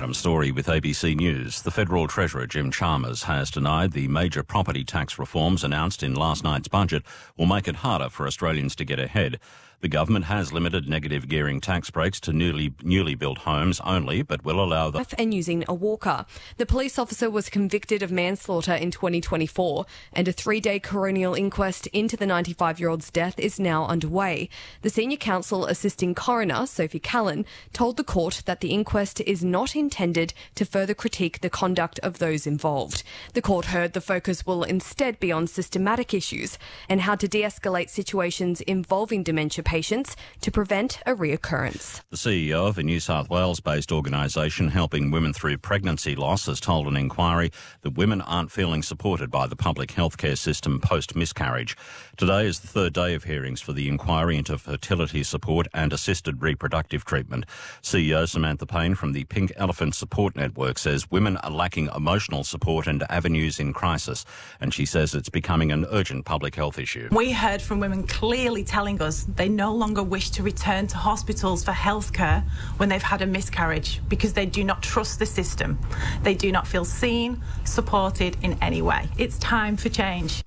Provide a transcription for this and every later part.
Adam Story with ABC News. The Federal Treasurer Jim Chalmers has denied the major property tax reforms announced in last night's budget will make it harder for Australians to get ahead. The government has limited negative gearing tax breaks to newly built homes only, but will allow and using a walker. The police officer was convicted of manslaughter in 2024, and a 3-day coronial inquest into the 95-year-old's death is now underway. The senior counsel assisting coroner, Sophie Callan, told the court that the inquest is not intended to further critique the conduct of those involved. The court heard the focus will instead be on systematic issues and how to de-escalate situations involving dementia patients to prevent a reoccurrence. The CEO of a New South Wales-based organisation helping women through pregnancy loss has told an inquiry that women aren't feeling supported by the public healthcare system post-miscarriage. Today is the third day of hearings for the inquiry into fertility support and assisted reproductive treatment. CEO Samantha Payne from the Pink Elephant Support Network says women are lacking emotional support and avenues in crisis, and she says it's becoming an urgent public health issue. We heard from women clearly telling us they no longer wish to return to hospitals for healthcare when they've had a miscarriage because they do not trust the system. They do not feel seen, supported in any way. It's time for change.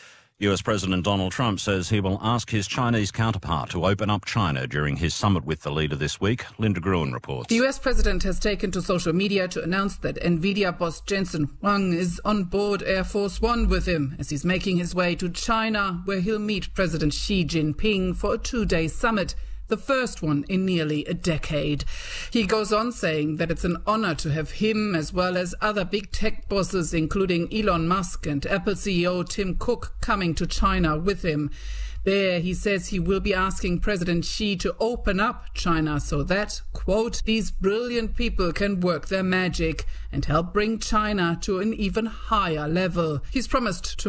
US President Donald Trump says he will ask his Chinese counterpart to open up China during his summit with the leader this week. Linda Gruen reports. The US president has taken to social media to announce that NVIDIA boss Jensen Huang is on board Air Force One with him as he's making his way to China, where he'll meet President Xi Jinping for a 2-day summit, the first one in nearly a decade. He goes on saying that it's an honor to have him as well as other big tech bosses, including Elon Musk and Apple CEO Tim Cook, coming to China with him. There, he says he will be asking President Xi to open up China so that, quote, these brilliant people can work their magic and help bring China to an even higher level. He's promised to